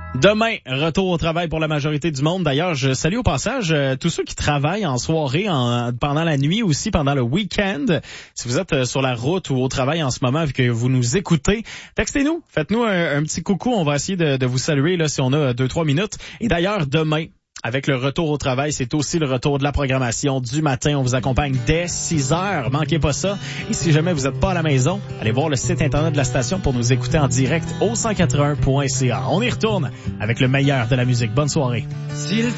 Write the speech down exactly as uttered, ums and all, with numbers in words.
Demain, retour au travail pour la majorité du monde. D'ailleurs, je salue au passage euh, tous ceux qui travaillent en soirée, en, pendant la nuit aussi, pendant le week-end. Si vous êtes euh, sur la route ou au travail en ce moment et que vous nous écoutez, textez-nous, faites-nous un, un petit coucou. On va essayer de, de vous saluer là si on a deux, trois minutes. Et d'ailleurs, demain, avec le retour au travail, c'est aussi le retour de la programmation du matin. On vous accompagne dès six heures. Manquez pas ça. Et si jamais vous n'êtes pas à la maison, allez voir le site internet de la station pour nous écouter en direct au cent quatre-vingts point c a. On y retourne avec le meilleur de la musique. Bonne soirée.